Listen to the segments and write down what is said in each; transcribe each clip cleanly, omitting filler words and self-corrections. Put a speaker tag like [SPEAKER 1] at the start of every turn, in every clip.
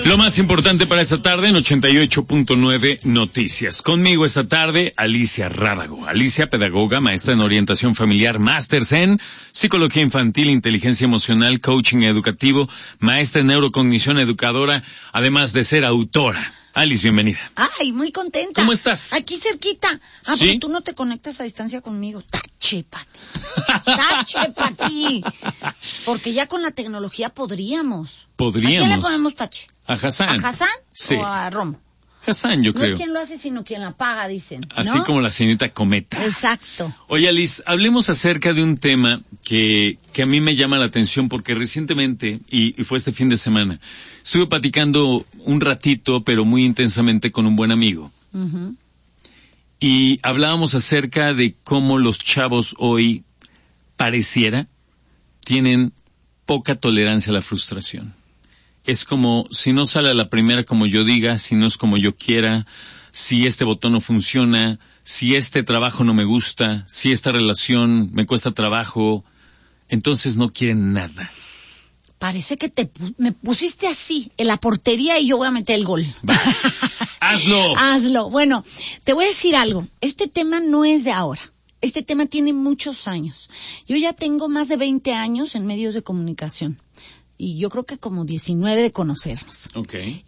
[SPEAKER 1] Lo más importante para esta tarde en 88.9 Noticias. Conmigo esta tarde, Alicia Rábago. Alicia, pedagoga, maestra en orientación familiar, másters en psicología infantil, inteligencia emocional, coaching educativo, maestra en neurocognición educadora, además de ser autora. Alice, bienvenida.
[SPEAKER 2] Ay, muy contenta.
[SPEAKER 1] ¿Cómo estás?
[SPEAKER 2] Aquí cerquita.
[SPEAKER 1] ¿Sí?
[SPEAKER 2] Porque tú no te conectas a distancia conmigo. Tache pa' ti. Tache pa' ti. Porque ya con la tecnología podríamos. ¿A quién le ponemos tache?
[SPEAKER 1] A Hassan.
[SPEAKER 2] ¿A Hassan?
[SPEAKER 1] Sí.
[SPEAKER 2] ¿O a Rom?
[SPEAKER 1] Hassan, yo creo.
[SPEAKER 2] No es quien lo hace, sino quien la paga, dicen, ¿no?
[SPEAKER 1] Así como la señorita Cometa.
[SPEAKER 2] Exacto.
[SPEAKER 1] Oye, Alice, hablemos acerca de un tema que a mí me llama la atención porque recientemente, y fue este fin de semana, estuve platicando un ratito, pero muy intensamente con un buen amigo.
[SPEAKER 2] Uh-huh.
[SPEAKER 1] Y hablábamos acerca de cómo los chavos hoy, pareciera, tienen poca tolerancia a la frustración. Es como, si no sale a la primera como yo diga, si no es como yo quiera, si este botón no funciona, si este trabajo no me gusta, si esta relación me cuesta trabajo, entonces no quieren nada.
[SPEAKER 2] Parece que me pusiste así, en la portería, y yo voy a meter el gol.
[SPEAKER 1] Vas. ¡Hazlo!
[SPEAKER 2] Hazlo. Bueno, te voy a decir algo. Este tema no es de ahora. Este tema tiene muchos años. Yo ya tengo más de 20 años en medios de comunicación. Y yo creo que como 19 de conocernos.
[SPEAKER 1] Okay.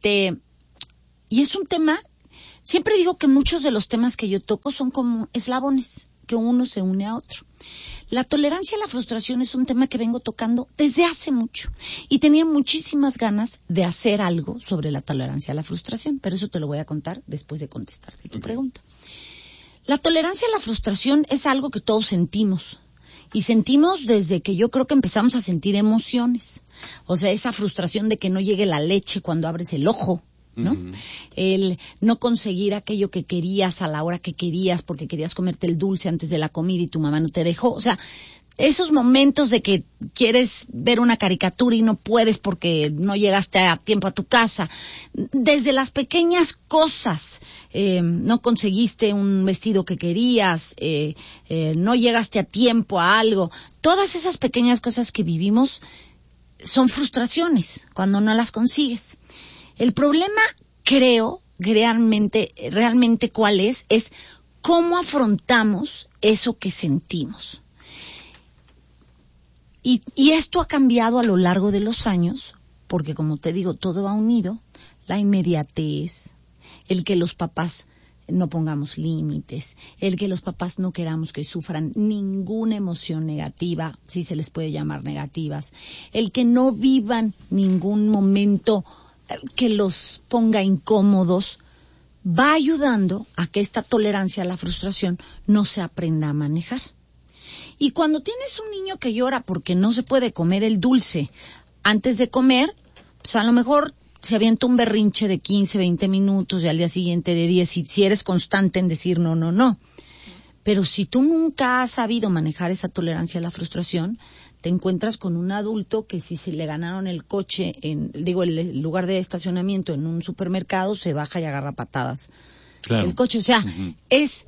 [SPEAKER 2] Y es un tema, siempre digo que muchos de los temas que yo toco son como eslabones, que uno se une a otro. La tolerancia a la frustración es un tema que vengo tocando desde hace mucho. Y tenía muchísimas ganas de hacer algo sobre la tolerancia a la frustración, pero eso te lo voy a contar después de contestarte tu pregunta. La tolerancia a la frustración es algo que todos sentimos. Y sentimos desde que yo creo que empezamos a sentir emociones. O sea, esa frustración de que no llegue la leche cuando abres el ojo, ¿no? Uh-huh. El no conseguir aquello que querías a la hora que querías porque querías comerte el dulce antes de la comida y tu mamá no te dejó. O sea, esos momentos de que quieres ver una caricatura y no puedes porque no llegaste a tiempo a tu casa. Desde las pequeñas cosas, no conseguiste un vestido que querías, no llegaste a tiempo a algo. Todas esas pequeñas cosas que vivimos son frustraciones cuando no las consigues. El problema, creo, realmente cuál es cómo afrontamos eso que sentimos. Y esto ha cambiado a lo largo de los años, porque como te digo, todo va unido, la inmediatez, el que los papás no pongamos límites, el que los papás no queramos que sufran ninguna emoción negativa, si se les puede llamar negativas, el que no vivan ningún momento que los ponga incómodos, va ayudando a que esta tolerancia a la frustración no se aprenda a manejar. Y cuando tienes un niño que llora porque no se puede comer el dulce antes de comer, pues a lo mejor se avienta un berrinche de 15, 20 minutos y al día siguiente de 10, si eres constante en decir no. Pero si tú nunca has sabido manejar esa tolerancia a la frustración, te encuentras con un adulto que si se le ganaron el coche, el lugar de estacionamiento en un supermercado, se baja y agarra patadas. Claro. El coche, o sea, uh-huh. Es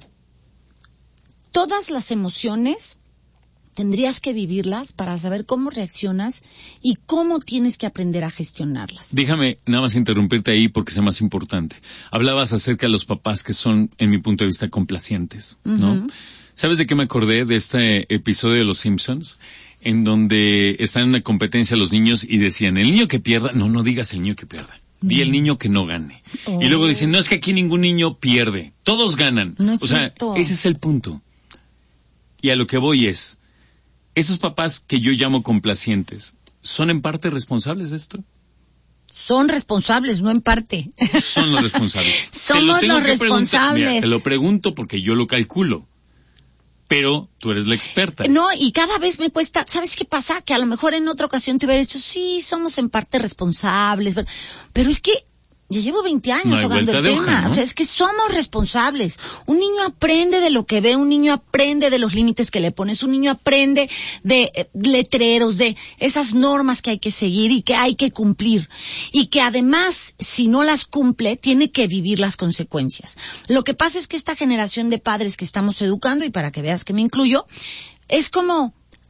[SPEAKER 2] todas las emociones. Tendrías que vivirlas para saber cómo reaccionas y cómo tienes que aprender a gestionarlas.
[SPEAKER 1] Déjame nada más interrumpirte ahí porque es más importante. Hablabas acerca de los papás que son, en mi punto de vista, complacientes, ¿no? Uh-huh. ¿Sabes de qué me acordé de este episodio de Los Simpsons? En donde están en una competencia los niños y decían, el niño que pierda, no digas el niño que pierda. Di el niño que no gane. Oh. Y luego dicen, no, es que aquí ningún niño pierde. Todos ganan.
[SPEAKER 2] No es
[SPEAKER 1] cierto. Ese es el punto. Y a lo que voy es, esos papás que yo llamo complacientes, ¿son en parte responsables de esto?
[SPEAKER 2] Son responsables, no en parte.
[SPEAKER 1] Son los responsables.
[SPEAKER 2] Somos los responsables.
[SPEAKER 1] Mira, te lo pregunto porque yo lo calculo. Pero tú eres la experta.
[SPEAKER 2] No, y cada vez me cuesta, ¿sabes qué pasa? Que a lo mejor en otra ocasión te hubiera dicho, sí, somos en parte responsables, pero es que ya llevo 20 años tocando el tema, ¿no? O sea, es que somos responsables. Un niño aprende de lo que ve, un niño aprende de los límites que le pones, un niño aprende de letreros, de esas normas que hay que seguir y que hay que cumplir. Y que además, si no las cumple, tiene que vivir las consecuencias. Lo que pasa es que esta generación de padres que estamos educando, y para que veas que me incluyo, es como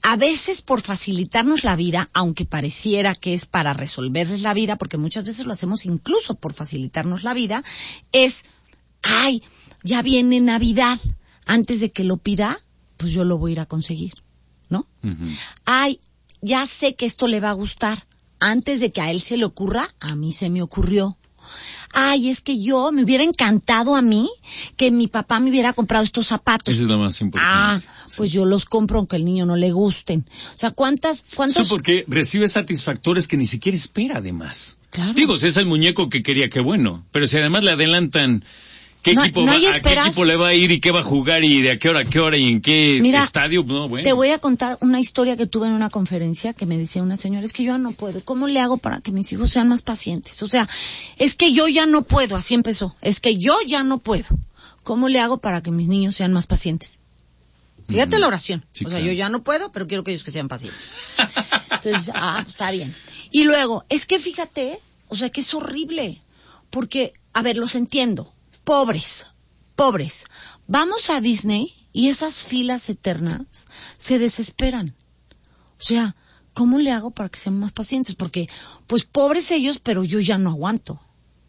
[SPEAKER 2] a veces por facilitarnos la vida, aunque pareciera que es para resolverles la vida, porque muchas veces lo hacemos incluso por facilitarnos la vida, es, ay, ya viene Navidad, antes de que lo pida, pues yo lo voy a ir a conseguir, ¿no? Uh-huh. Ay, ya sé que esto le va a gustar, antes de que a él se le ocurra, a mí se me ocurrió. Ay, es que me hubiera encantado a mí que mi papá me hubiera comprado estos zapatos.
[SPEAKER 1] Eso es lo más importante.
[SPEAKER 2] Pues yo los compro aunque al niño no le gusten. O sea, ¿cuántos?
[SPEAKER 1] Sí, porque recibe satisfactores que ni siquiera espera, además.
[SPEAKER 2] Claro.
[SPEAKER 1] Digo, si es el muñeco que quería, qué bueno. Pero si además le adelantan qué equipo a qué equipo le va a ir y qué va a jugar y de a qué hora y en qué estadio, no, bueno.
[SPEAKER 2] Te voy a contar una historia que tuve en una conferencia que me decía una señora, es que yo ya no puedo, ¿cómo le hago para que mis hijos sean más pacientes? O sea, es que yo ya no puedo, así empezó, es que yo ya no puedo. ¿Cómo le hago para que mis niños sean más pacientes? Fíjate la oración. Sí, o sea, claro. Yo ya no puedo, pero quiero que ellos que sean pacientes. Entonces, está bien. Y luego, es que fíjate, o sea, que es horrible, porque, a ver, los entiendo. Pobres. Vamos a Disney y esas filas eternas se desesperan. O sea, ¿cómo le hago para que sean más pacientes? Porque, pues pobres ellos, pero yo ya no aguanto.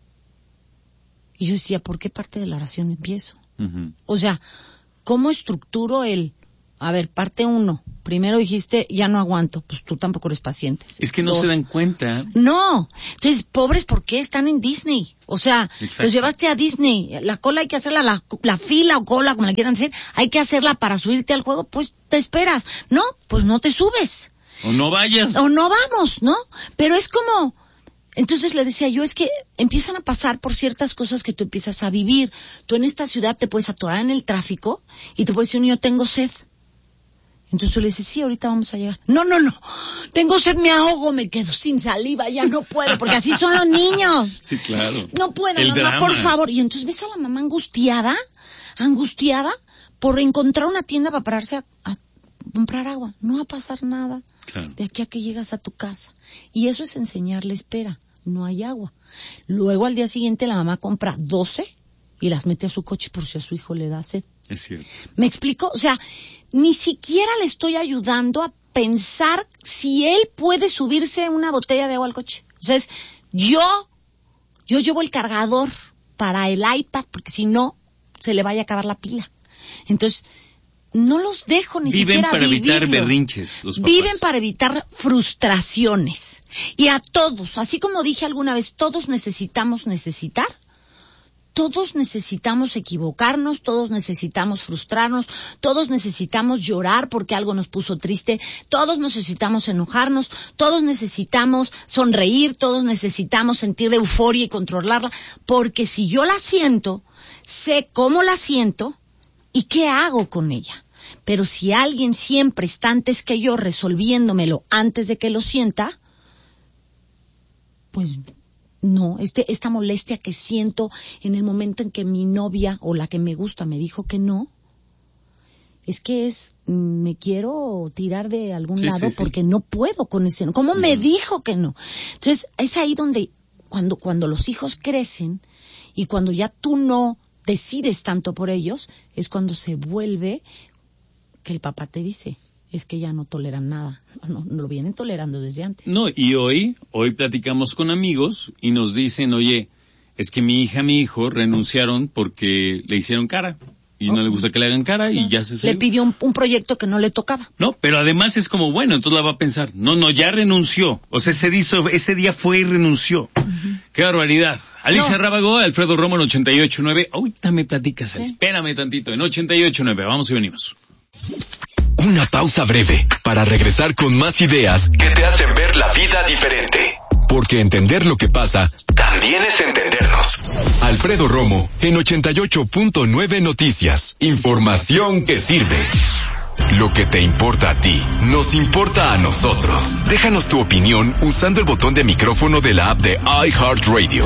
[SPEAKER 2] Y yo decía, ¿por qué parte de la oración empiezo? Uh-huh. O sea, ¿cómo estructuro parte 1? Primero dijiste, ya no aguanto. Pues tú tampoco eres paciente.
[SPEAKER 1] Es que no se dan cuenta.
[SPEAKER 2] No. Entonces, pobres, ¿por qué están en Disney? O sea, exacto. Los llevaste a Disney. La cola hay que hacerla, la fila o cola, como le quieran decir, hay que hacerla para subirte al juego. Pues te esperas. No, pues no te subes.
[SPEAKER 1] O no vayas.
[SPEAKER 2] O no vamos, ¿no? Pero es como... Entonces le decía yo, es que empiezan a pasar por ciertas cosas que tú empiezas a vivir. Tú en esta ciudad te puedes atorar en el tráfico y te puedes decir, yo tengo sed. Entonces tú le dices, sí, ahorita vamos a llegar. No, tengo sed, me ahogo, me quedo sin saliva, ya no puedo, porque así son los niños.
[SPEAKER 1] Sí, claro.
[SPEAKER 2] No puedo, mamá, por favor. Y entonces ves a la mamá angustiada por encontrar una tienda para pararse a comprar agua. No va a pasar nada de aquí a que llegas a tu casa. Y eso es enseñarle espera, no hay agua. Luego al día siguiente la mamá compra 12 y las mete a su coche por si a su hijo le da sed.
[SPEAKER 1] Es cierto.
[SPEAKER 2] ¿Me explico? O sea, ni siquiera le estoy ayudando a pensar si él puede subirse una botella de agua al coche. O sea, yo llevo el cargador para el iPad porque si no, se le vaya a acabar la pila. Entonces, no los dejo ni siquiera
[SPEAKER 1] vivirlo. Viven para evitar berrinches, los papás. Viven
[SPEAKER 2] para evitar frustraciones. Y a todos, así como dije alguna vez, todos necesitamos necesitar. Todos necesitamos equivocarnos, todos necesitamos frustrarnos, todos necesitamos llorar porque algo nos puso triste, todos necesitamos enojarnos, todos necesitamos sonreír, todos necesitamos sentir euforia y controlarla, porque si yo la siento, sé cómo la siento y qué hago con ella. Pero si alguien siempre está antes que yo resolviéndomelo antes de que lo sienta, pues... No, esta molestia que siento en el momento en que mi novia o la que me gusta me dijo que no, es que me quiero tirar de algún lado porque no puedo con ese no. ¿Cómo me dijo que no? Entonces, es ahí donde cuando los hijos crecen y cuando ya tú no decides tanto por ellos, es cuando se vuelve que el papá te dice, es que ya no toleran nada. No lo vienen tolerando desde antes.
[SPEAKER 1] No, y hoy platicamos con amigos y nos dicen, oye, es que mi hija, mi hijo renunciaron porque le hicieron cara. Y no le gusta que le hagan cara y ya se salió.
[SPEAKER 2] Le pidió un proyecto que no le tocaba.
[SPEAKER 1] No, pero además es como, bueno, entonces la va a pensar. No, ya renunció. O sea, ese día fue y renunció. Uh-huh. ¡Qué barbaridad! Alicia Rábago, Alfredo Romo en 88.9. Ahorita me platicas, espérame tantito. En 88.9, vamos y venimos.
[SPEAKER 3] Una pausa breve para regresar con más ideas que te hacen ver la vida diferente. Porque entender lo que pasa también es entendernos. Alfredo Romo en 88.9 Noticias. Información que sirve. Lo que te importa a ti, nos importa a nosotros. Déjanos tu opinión usando el botón de micrófono de la app de iHeartRadio.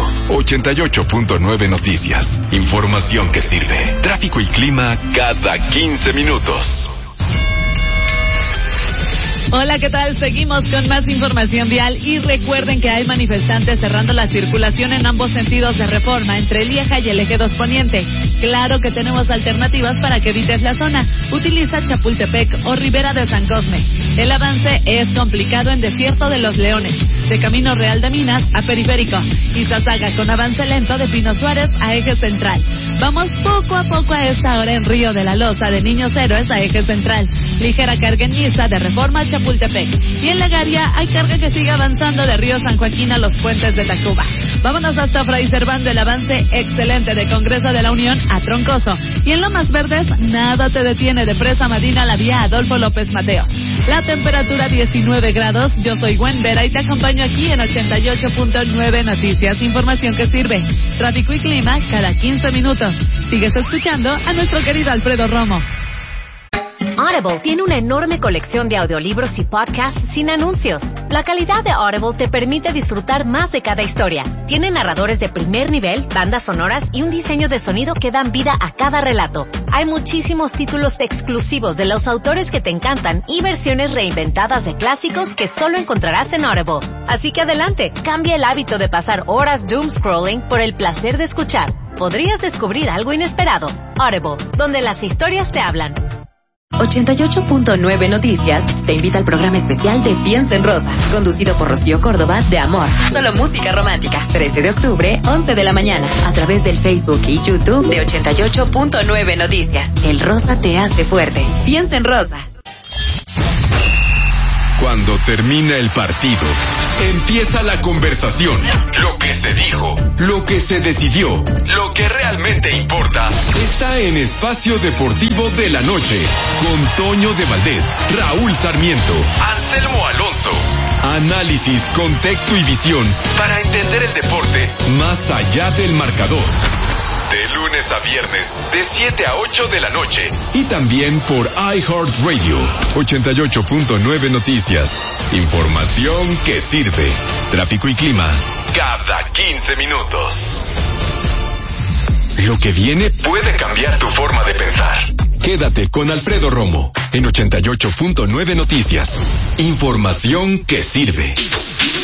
[SPEAKER 3] 88.9 Noticias. Información que sirve. Tráfico y clima cada 15 minutos.
[SPEAKER 4] Hola, ¿qué tal? Seguimos con más información vial y recuerden que hay manifestantes cerrando la circulación en ambos sentidos de Reforma, entre Lieja y el Eje 2 Poniente. Claro que tenemos alternativas para que evites la zona. Utiliza Chapultepec o Ribera de San Cosme. El avance es complicado en Desierto de los Leones, de Camino Real de Minas a Periférico, y Zazaga con avance lento de Pino Suárez a Eje Central. Vamos poco a poco a esta hora en Río de la Loza, de Niños Héroes a Eje Central. Ligera carga en Niza, de Reforma a Chapultepec. Y en Legaria hay carga que sigue avanzando de Río San Joaquín a los puentes de Tacuba. Vámonos hasta Fray Servando, el avance excelente de Congreso de la Unión a Troncoso. Y en Lomas Verdes, nada te detiene de Presa Madina a la vía Adolfo López Mateos. La temperatura 19 grados, yo soy Gwen Vera y te acompaño aquí en 88.9 Noticias, información que sirve. Tráfico y clima cada 15 minutos. Sigues escuchando a nuestro querido Alfredo Romo.
[SPEAKER 5] Audible tiene una enorme colección de audiolibros y podcasts sin anuncios. La calidad de Audible te permite disfrutar más de cada historia. Tiene narradores de primer nivel, bandas sonoras y un diseño de sonido que dan vida a cada relato. Hay muchísimos títulos exclusivos de los autores que te encantan y versiones reinventadas de clásicos que solo encontrarás en Audible. Así que adelante, cambia el hábito de pasar horas doom scrolling por el placer de escuchar. Podrías descubrir algo inesperado. Audible, donde las historias te hablan.
[SPEAKER 6] 88.9 Noticias te invita al programa especial de Piensa en Rosa, conducido por Rocío Córdoba de Amor. Solo música romántica. 13 de octubre, 11 de la mañana, a través del Facebook y YouTube de 88.9 Noticias. El rosa te hace fuerte. Piensa en Rosa.
[SPEAKER 3] Cuando termina el partido, empieza la conversación. Lo que se dijo, lo que se decidió, lo que realmente importa, está en Espacio Deportivo de la Noche, con Toño de Valdés, Raúl Sarmiento, Anselmo Alonso. Análisis, contexto y visión para entender el deporte más allá del marcador. De lunes a viernes, de 7 a 8 de la noche. Y también por iHeartRadio, 88.9 Noticias. Información que sirve. Tráfico y clima, cada 15 minutos. Lo que viene puede cambiar tu forma de pensar. Quédate con Alfredo Romo, en 88.9 Noticias. Información que sirve.